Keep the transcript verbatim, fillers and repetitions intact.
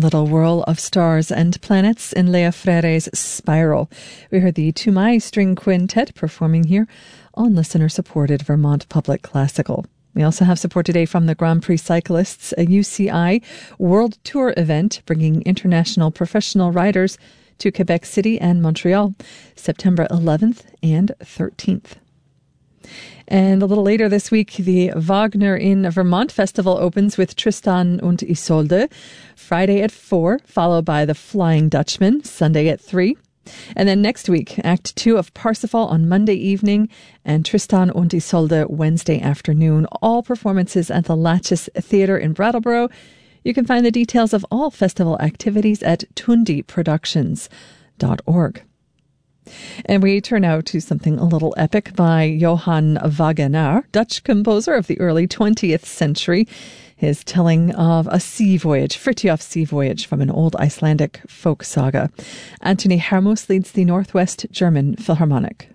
little whirl of stars and planets in Lea Freire's Spiral. We heard the Tumai String Quintet performing here on listener-supported Vermont Public Classical. We also have support today from the Grand Prix Cyclists, a U C I World Tour event bringing international professional riders to Quebec City and Montreal, September eleventh and thirteenth. And a little later this week, the Wagner in Vermont Festival opens with Tristan und Isolde, Friday at four, followed by The Flying Dutchman, Sunday at three. And then next week, Act two of Parsifal on Monday evening and Tristan und Isolde Wednesday afternoon. All performances at the Latches Theatre in Brattleboro. You can find the details of all festival activities at tundi productions dot org. And we turn now to something a little epic by Johann Wagenaar, Dutch composer of the early twentieth century. His telling of a sea voyage, Fritjof's sea voyage, from an old Icelandic folk saga. Anthony Hermos leads the Northwest German Philharmonic.